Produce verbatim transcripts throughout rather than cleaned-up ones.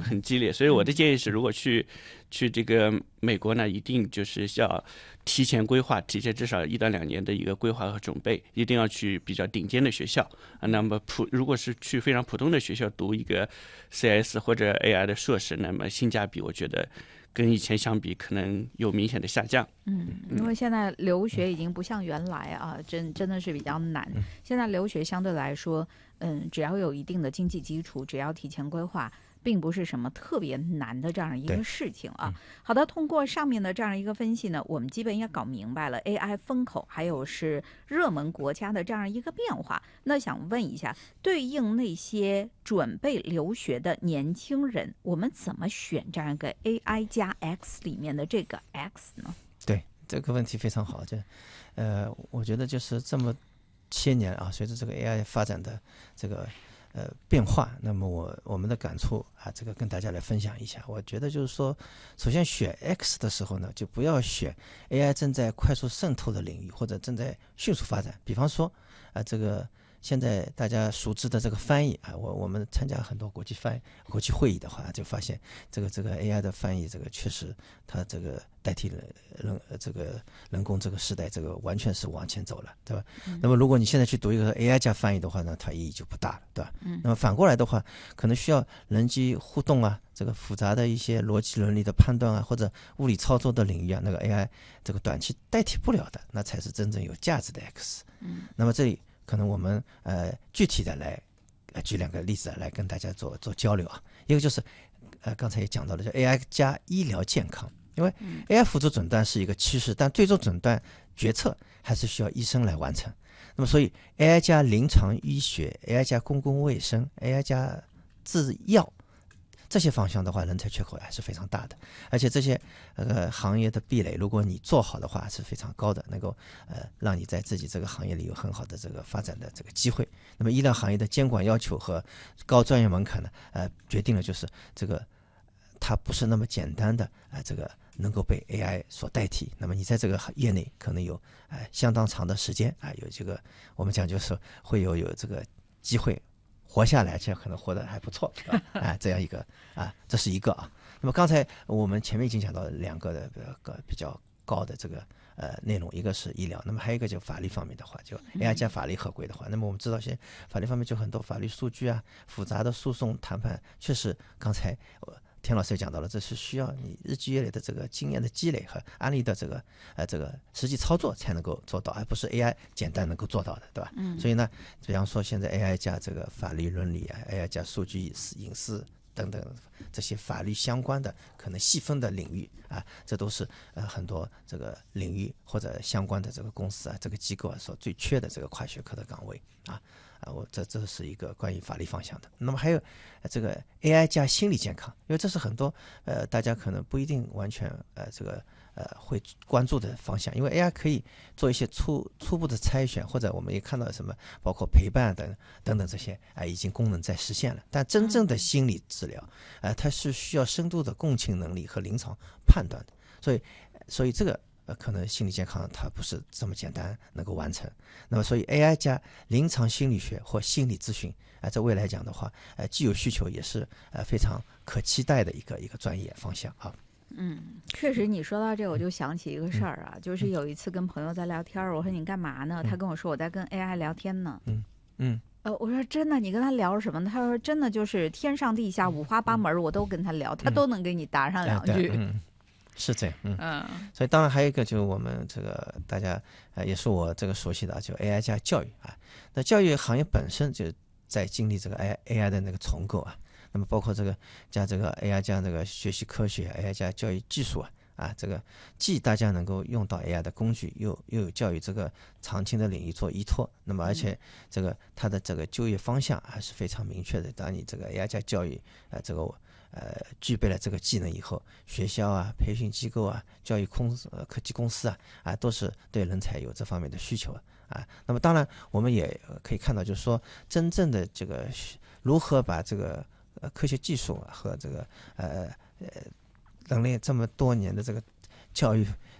很激烈。所以我的建议是，如果去去这个美国呢，一定就是要提前规划，提前至少一到两年的一个规划和准备，一定要去比较顶尖的学校啊。那么普如果是去非常普通的学校读一个 C S 或者 A I 的硕士，那么性价比我觉得跟以前相比可能有明显的下降。 嗯，因为现在留学已经不像原来啊，真真的是比较难。现在留学相对来说，嗯，只要有一定的经济基础，只要提前规划，并不是什么特别难的这样一个事情啊。好的，通过上面的这样一个分析呢，我们基本也搞明白了 A I 风口还有是热门国家的这样一个变化。那想问一下，对应那些准备留学的年轻人，我们怎么选这样一个 A I 加 X 里面的这个 X 呢？ 对，这个问题非常好。这呃，我觉得就是这么些年啊，随着这个 A I 发展的这个呃变化，那么我我们的感触啊，这个跟大家来分享一下。我觉得就是说，首先选 X 的时候呢，就不要选 A I 正在快速渗透的领域或者正在迅速发展。比方说啊，这个现在大家熟知的这个翻译啊，我我们参加很多国际翻国际会议的话，就发现这个这个 A I 的翻译，这个确实它这个代替人人这个人工这个时代，这个完全是往前走了，对吧？嗯、那么如果你现在去读一个 A I 加翻译的话呢，它意义就不大了，对吧？嗯、那么反过来的话，可能需要人机互动啊，这个复杂的一些逻辑伦理的判断啊，或者物理操作的领域啊，那个 A I 这个短期代替不了的，那才是真正有价值的 X。嗯，那么这里可能我们呃具体的来呃举两个例子来跟大家做做交流啊。一个就是呃刚才也讲到了，叫 A I 加医疗健康，因为 A I 辅助诊断是一个趋势，但最终诊断决策还是需要医生来完成。那么所以 A I 加临床医学、A I 加公共卫生、A I 加制药，这些方向的话，人才缺口还是非常大的，而且这些呃行业的壁垒，如果你做好的话是非常高的，能够呃让你在自己这个行业里有很好的这个发展的这个机会。那么医疗行业的监管要求和高专业门槛呢，呃决定了就是这个它不是那么简单的啊、呃，这个能够被 A I 所代替。那么你在这个业内可能有呃相当长的时间啊、呃，有这个我们讲就是会有有这个机会活下来，这可能活得还不错啊、呃，这样一个啊，这是一个啊。那么刚才我们前面已经讲到两个的个比较高的这个呃内容，一个是医疗，那么还有一个就法律方面的话，就 A I 加法律合规的话，那么我们知道现在法律方面就很多法律数据啊，复杂的诉讼谈判，确实刚才我。田老师也讲到了，这是需要你日积月累的这个经验的积累和案例的这个呃这个实际操作才能够做到，而不是 A I 简单能够做到的，对吧？嗯。所以呢，比方说现在 A I 加这个法律伦理啊 ，A I 加数据隐私隐私等等这些法律相关的可能细分的领域啊，这都是呃很多这个领域或者相关的这个公司啊、这个机构啊所最缺的这个跨学科的岗位啊。啊，我这这是一个关于法律方向的。那么还有、呃、这个 A I 加心理健康，因为这是很多呃大家可能不一定完全呃这个呃会关注的方向，因为 A I 可以做一些初初步的筛选，或者我们也看到什么包括陪伴等等等这些啊、呃、已经功能在实现了。但真正的心理治疗啊、呃，它是需要深度的共情能力和临床判断的，所以所以这个。呃，可能心理健康它不是这么简单能够完成，那么所以 A I 加临床心理学或心理咨询啊、呃，在未来讲的话，呃，既有需求也是呃非常可期待的一个一个专业方向啊。 嗯，确实，你说到这，我就想起一个事儿啊，嗯、就是有一次跟朋友在聊天，我说你干嘛呢？他跟我说我在跟 A I 聊天呢。 嗯嗯。 呃，我说真的，你跟他聊什么？他说真的，就是天上地下五花八门，我都跟他聊，他都能给你答上两句。 嗯。嗯是这样，嗯，嗯，所以当然还有一个就是我们这个大家呃也是我这个熟悉的，就 A I 加教育啊。那教育行业本身就在经历这个 A I 的那个重构啊。那么包括这个加这个 A I 加这个学习科学 ，A I 加教育技术啊，啊，这个既大家能够用到 A I 的工具，又又有教育这个长青的领域做依托。那么而且这个它的这个就业方向还是非常明确的。当你这个 A I 加教育啊、呃，这个。呃，具备了这个技能以后，学校啊、培训机构啊、教育公司、呃、科技公司啊，啊，都是对人才有这方面的需求啊。那么，当然我们也可以看到，就是说，真正的这个如何把这个呃科学技术和这个呃呃人类这么多年的这个教育这个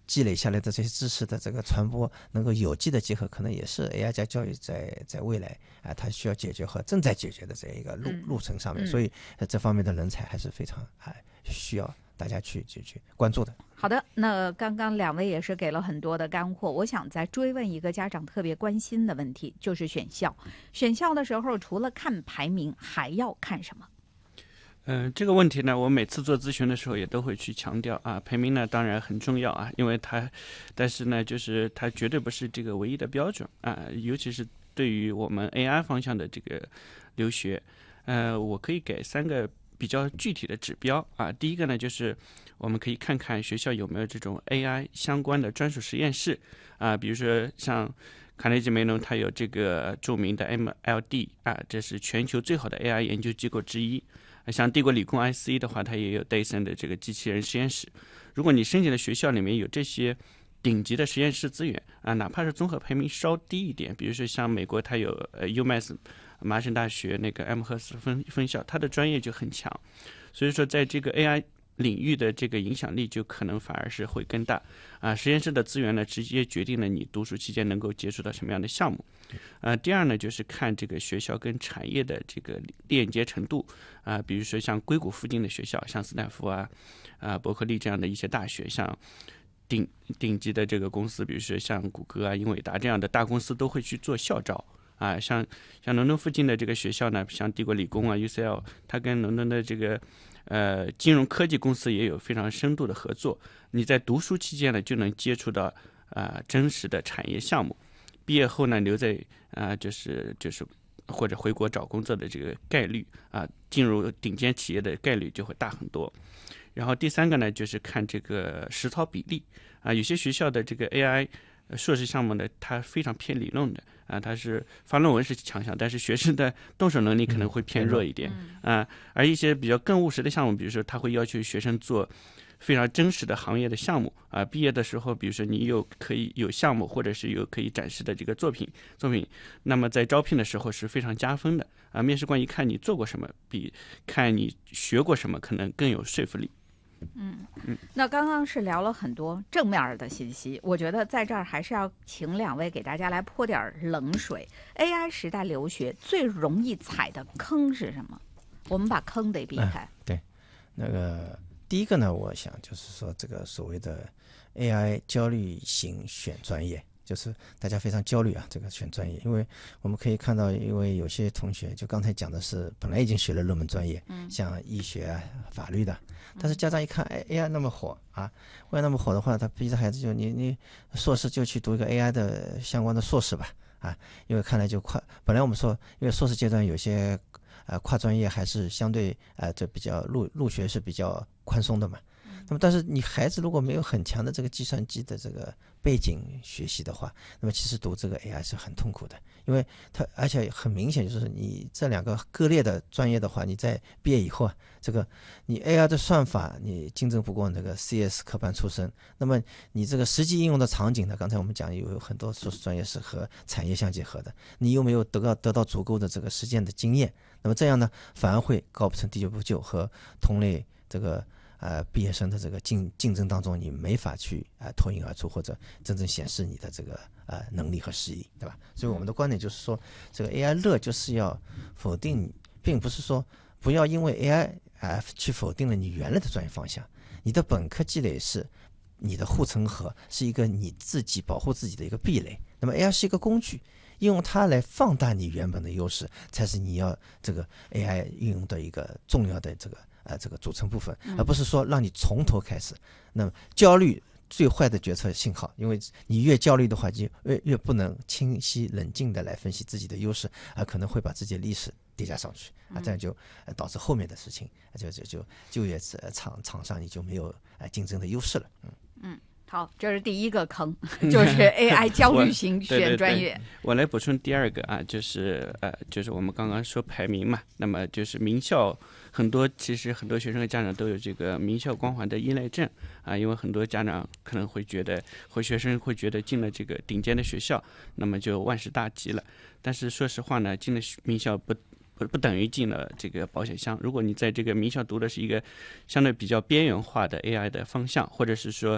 积累下来的这些知识的这个传播能够有机的结合，可能也是 A I 加教育在在未来啊，它需要解决和正在解决的这一个路路程上面， 嗯、 所以这方面的人才还是非常啊需要大家去去去关注的。 好的，那刚刚两位也是给了很多的干货，我想再追问一个家长特别关心的问题，就是选校。选校的时候，除了看排名，还要看什么？ 嗯、呃，这个问题呢，我每次做咨询的时候也都会去强调啊，排名呢当然很重要啊，因为它，但是呢，就是它绝对不是这个唯一的标准啊，尤其是对于我们 A I 方向的这个留学，呃，我可以给三个比较具体的指标啊。第一个呢，就是我们可以看看学校有没有这种 A I 相关的专属实验室啊，比如说像卡内基梅隆，它有这个著名的 M L D 啊，这是全球最好的 A I 研究机构之一。像帝国理工 I C E 的话，它也有戴森的这个机器人实验室。如果你申请的学校里面有这些顶级的实验室资源啊，哪怕是综合排名稍低一点，比如说像美国它有呃 UMass 麻省大学那个艾姆赫斯分分校，它的专业就很强，所以说在这个 A I 领域的这个影响力就可能反而是会更大啊。实验室的资源呢，直接决定了你读书期间能够接触到什么样的项目。呃，第二呢，就是看这个学校跟产业的这个链接程度啊，比如说像硅谷附近的学校，像斯坦福啊、啊伯克利这样的一些大学，像顶顶级的这个公司，比如说像谷歌啊、英伟达这样的大公司都会去做校招啊。像像伦敦附近的这个学校呢，像帝国理工啊、U C L， 它跟伦敦的这个呃金融科技公司也有非常深度的合作。你在读书期间呢，就能接触到啊、呃、真实的产业项目。毕业后呢，留在啊、呃、就是就是或者回国找工作的这个概率啊、呃，进入顶尖企业的概率就会大很多。然后第三个呢，就是看这个实操比例啊、呃，有些学校的这个 A I 硕士项目呢，它非常偏理论的啊、呃，它是发论文是强项，但是学生的动手能力可能会偏弱一点啊、 嗯呃。而一些比较更务实的项目，比如说他会要求学生做非常真实的行业的项目啊，毕业的时候，比如说你有可以有项目，或者是有可以展示的这个作品作品，那么在招聘的时候是非常加分的啊。面试官一看你做过什么，比看你学过什么可能更有说服力。 嗯嗯，那刚刚是聊了很多正面的信息，我觉得在这儿还是要请两位给大家来泼点冷水。A I 时代留学最容易踩的坑是什么？我们把坑得避开。 嗯、对，那个。第一个呢，我想就是说这个所谓的 A I 焦虑型选专业，就是大家非常焦虑啊，这个选专业，因为我们可以看到，因为有些同学就刚才讲的是本来已经学了热门专业，嗯，像医学啊、法律的，但是家长一看，哎 A I 那么火啊 ，A I 那么火的话，他逼着孩子就你你硕士就去读一个 A I 的相关的硕士吧，啊，因为看来就快，本来我们说，因为硕士阶段有些。呃，跨专业还是相对呃，这比较入入学是比较宽松的嘛。那么，但是你孩子如果没有很强的这个计算机的这个背景学习的话，那么其实读这个 A I 是很痛苦的，因为它而且很明显就是你这两个割裂的专业的话，你在毕业以后啊，这个你 A I 的算法你竞争不过那个 C S 科班出身，那么你这个实际应用的场景呢，刚才我们讲有很多硕士专业是和产业相结合的，你有没有得到得到足够的这个实践的经验？那么这样呢，反而会高不成低不就，和同类这个呃毕业生的这个竞竞争当中，你没法去啊、呃、脱颖而出，或者真正显示你的这个呃能力和实力，对吧？所以我们的观点就是说，这个 A I 热就是要否定，并不是说不要因为 A I 啊、呃、去否定了你原来的专业方向，你的本科积累是你的护城河，是一个你自己保护自己的一个壁垒。那么 A I 是一个工具。应用它来放大你原本的优势，才是你要这个 A I 运用的一个重要的这个呃这个组成部分，而不是说让你从头开始。那么焦虑最坏的决策信号，因为你越焦虑的话，就越越不能清晰冷静的来分析自己的优势，而可能会把自己的历史叠加上去啊，这样就导致后面的事情就就就就业场场上你就没有呃竞争的优势了。嗯嗯。好，这是第一个坑，就是 A I 焦虑型选专业。 对对对，我来补充第二个啊，就是呃，就是我们刚刚说排名嘛，那么就是名校，很多其实很多学生和家长都有这个名校光环的依赖症啊，因为很多家长可能会觉得，或学生会觉得进了这个顶尖的学校，那么就万事大吉了。但是说实话呢，进了名校不。不不等于进了这个保险箱。如果你在这个名校读的是一个相对比较边缘化的 A I 的方向，或者是说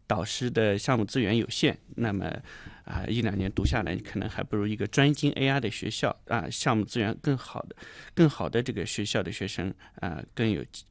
导师的项目资源有限，那么啊一两年读下来，可能还不如一个专精 A I 的学校啊，项目资源更好的、更好的这个学校的学生啊更有